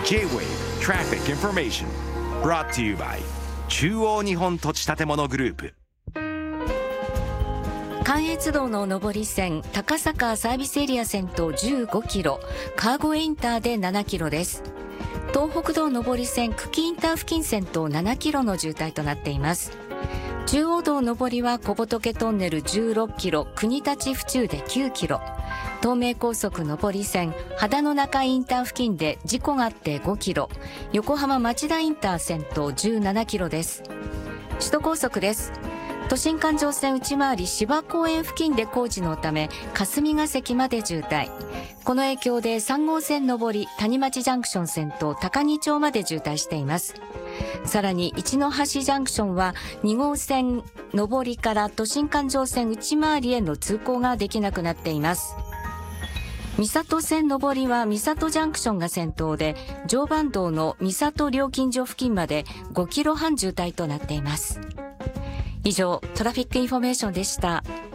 J-Wave Traffic Information brought to you by 中央日本土地建物グループ。 関越道の上り線高坂サービスエリア先頭15キロ、川越インターで7キロです。東北道上り線久喜インター付近先頭7キロの渋滞となっています。中央道上りは小仏トンネル16キロ、国立府中で9キロ、東名高速上り線秦野中井インター付近で事故があって5キロ、横浜町田インター先頭17キロです。首都高速です。都心環状線内回り芝公園付近で工事のため霞ヶ関まで渋滞。この影響で3号線上り谷町ジャンクション先頭高荷町まで渋滞しています。さらに一ノ橋ジャンクションは2号線上りから都心環状線内回りへの通行ができなくなっています。三郷線上りは三郷ジャンクションが先頭で常磐道の三郷料金所付近まで5キロ半渋滞となっています。以上、トラフィックインフォメーションでした。